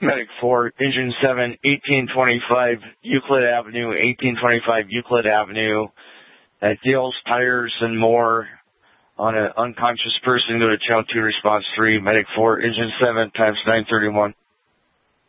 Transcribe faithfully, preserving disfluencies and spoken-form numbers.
Medic four, Engine seven, eighteen twenty-five Euclid Avenue, eighteen twenty-five Euclid Avenue. That deals tires and more on an unconscious person. Go to channel two, response three, Medic four, Engine seven, times nine thirty-one.